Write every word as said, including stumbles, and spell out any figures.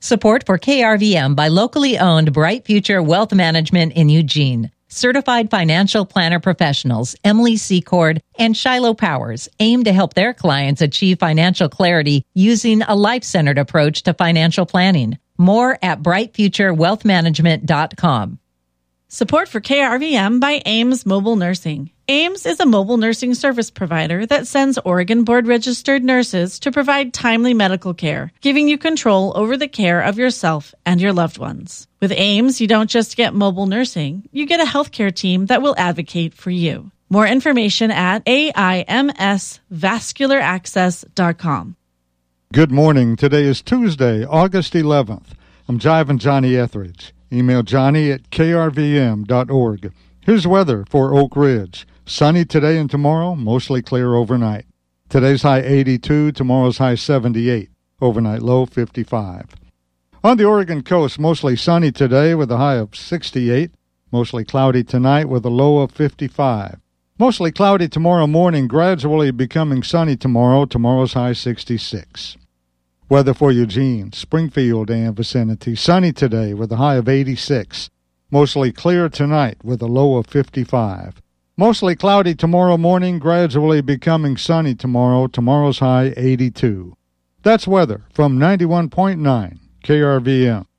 Support for K R V M by locally owned Bright Future Wealth Management in Eugene. Certified financial planner professionals Emily Secord and Shiloh Powers aim to help their clients achieve financial clarity using a life-centered approach to financial planning. More at bright future wealth management dot com. Support for K R V M by Ames Mobile Nursing. Ames is a mobile nursing service provider that sends Oregon board-registered nurses to provide timely medical care, giving you control over the care of yourself and your loved ones. With Ames, you don't just get mobile nursing, you get a healthcare team that will advocate for you. More information at A I M S vascular access dot com. Good morning. Today is Tuesday, August eleventh. I'm Jive Johnny Etheridge. Email Johnny at k r v m dot org. Here's weather for Oak Ridge. Sunny today and tomorrow, mostly clear overnight. Today's high eighty-two, tomorrow's high seventy-eight, overnight low fifty-five. On the Oregon coast, mostly sunny today with a high of sixty-eight, mostly cloudy tonight with a low of fifty-five. Mostly cloudy tomorrow morning, gradually becoming sunny tomorrow, tomorrow's high sixty-six. Weather for Eugene, Springfield and vicinity, sunny today with a high of eighty-six, mostly clear tonight with a low of fifty-five. Mostly cloudy tomorrow morning, gradually becoming sunny tomorrow, tomorrow's high eighty-two. That's weather from ninety-one point nine K R V M.